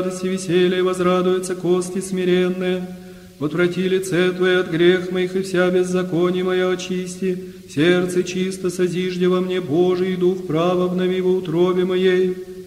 радости веселья возрадуются кости смиренные. Отврати лице Твое от грех моих, и вся беззаконие мое очисти. Сердце чисто созижди во мне, Божий, и дух прав обнови во утробе моей.